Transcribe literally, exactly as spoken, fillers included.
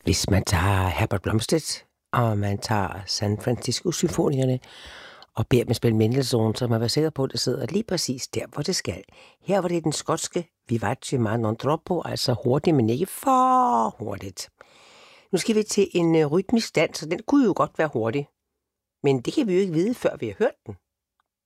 Hvis man tager Herbert Blomstedt, og man tager San Francisco-symfonierne, og beder dem spille Mendelssohn, så man være sikker på, at det sidder lige præcis der, hvor det skal. Her var det den skotske Vivace ma non troppo, altså hurtigt, men ikke for hurtigt. Nu skal vi til en uh, rytmisk dans, og den kunne jo godt være hurtig. Men det kan vi jo ikke vide, før vi har hørt den.